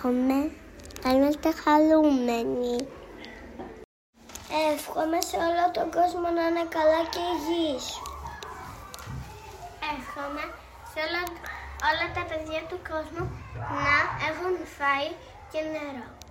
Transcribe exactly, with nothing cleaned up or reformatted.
εύχομαι να είμαστε χαρούμενοι. Εύχομαι σε όλο τον κόσμο να είναι καλά και υγιείς. Εύχομαι σε όλα, όλα τα παιδιά του κόσμου να έχουν φάει και νερό.